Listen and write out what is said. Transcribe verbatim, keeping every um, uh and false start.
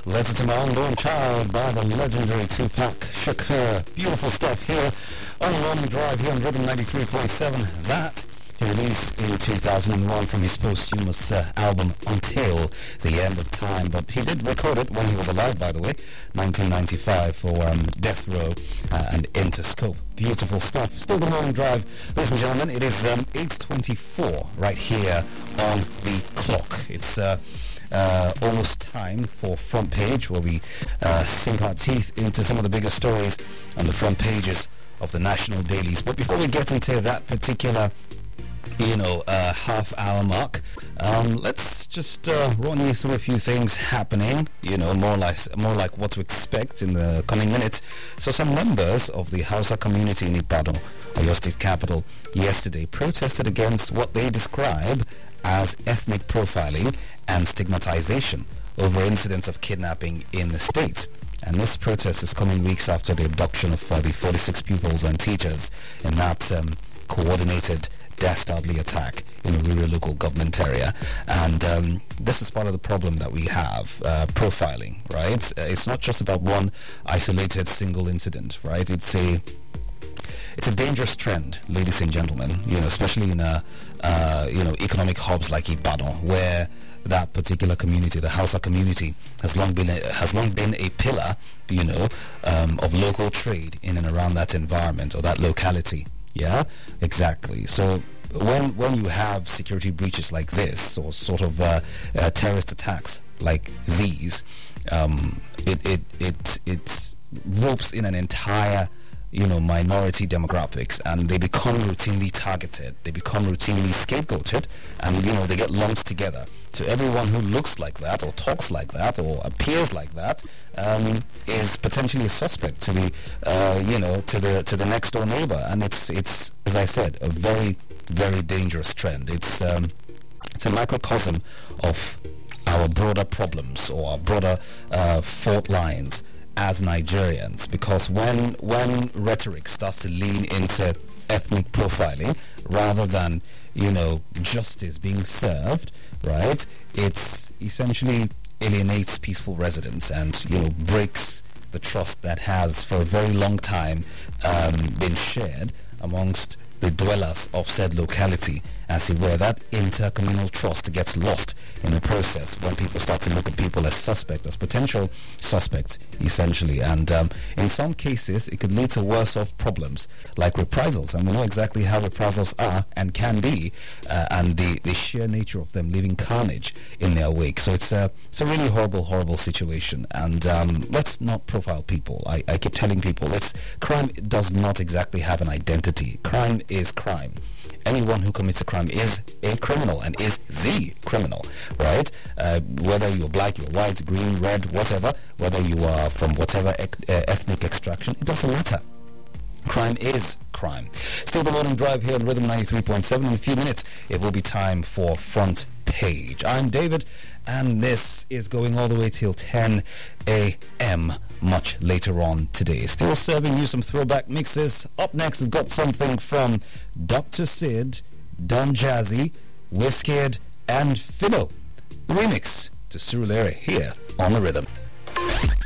Letter to My Unborn Child by the legendary Tupac Shakur. Beautiful stuff here on the Morning Drive here on Rhythm ninety-three point seven. That he released in two thousand one from his posthumous uh, album Until the End of Time. But he did record it when he was alive, by the way, nineteen ninety-five for um, Death Row uh, and Interscope. Beautiful stuff. Still the Morning Drive, ladies and gentlemen. It is um, eight twenty-four right here on the clock. It's uh, uh, almost time for Front Page, where we uh, sink our teeth into some of the bigger stories on the front pages of the national dailies. But before we get into that particular you know, uh, half-hour mark, um, let's just uh, run you through a few things happening, you know, more like, more like what to expect in the coming minutes. So some members of the Hausa community in Ibadan, Oyo State capital, yesterday protested against what they describe as ethnic profiling and stigmatization over incidents of kidnapping in the state. And this protest is coming weeks after the abduction of uh, the forty-six pupils and teachers in that um, coordinated dastardly attack in a rural local government area. And um, this is part of the problem that we have, uh, profiling, right? Uh, it's not just about one isolated single incident, right? It's a it's a dangerous trend, ladies and gentlemen, you know, especially in a, uh, you know, economic hubs like Ibadan, where that particular community, the Hausa community, has long been a, has long been a pillar, you know, um, of local trade in and around that environment or that locality. Yeah, exactly. So when when you have security breaches like this, or sort of uh, uh, terrorist attacks like these, um, it it it it ropes in an entire, you know, minority demographics, and they become routinely targeted. They become routinely scapegoated, and you know they get lumped together. So everyone who looks like that, or talks like that, or appears like that, um, is potentially a suspect to the, uh, you know, to the to the next door neighbor. And it's it's as I said, a very very dangerous trend. It's um, it's a microcosm of our broader problems or our broader uh, fault lines as Nigerians, because when when rhetoric starts to lean into ethnic profiling rather than, you know, justice being served, right, it's essentially alienates peaceful residents and, you know, breaks the trust that has for a very long time um, been shared amongst the dwellers of said locality. As it were, that intercommunal trust gets lost in the process when people start to look at people as suspects, as potential suspects, essentially. And um, in some cases, it could lead to worse off problems like reprisals. And we know exactly how reprisals are and can be, uh, and the, the sheer nature of them leaving carnage in their wake. So it's a, it's a really horrible, horrible situation. And um, let's not profile people. I, I keep telling people, let's, crime does not exactly have an identity. Crime is crime. Anyone who commits a crime is a criminal and is the criminal, right? Uh, whether you're black, you're white, green, red, whatever, whether you are from whatever ec- uh, ethnic extraction, it doesn't matter. Crime is crime. Still the Morning Drive here on Rhythm ninety-three point seven. In a few minutes, it will be time for Front Page. I'm David, and this is going all the way till ten a.m. much later on today. Still serving you some throwback mixes. Up next, we've got something from Doctor Sid, Don Jazzy, Wizkid, and Philo. The remix to Surulere here on The Rhythm.